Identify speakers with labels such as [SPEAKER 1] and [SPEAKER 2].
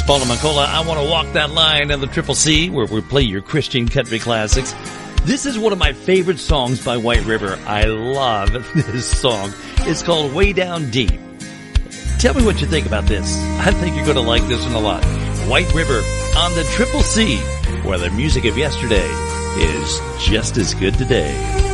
[SPEAKER 1] Paula Macola. I want to walk that line on the Triple C, where we play your Christian country classics. This is one of my favorite songs by White River. I love this song. It's called Way Down Deep. Tell me what you think about this. I think you're going to like this one a lot. White River on the Triple C, where the music of yesterday is just as good today.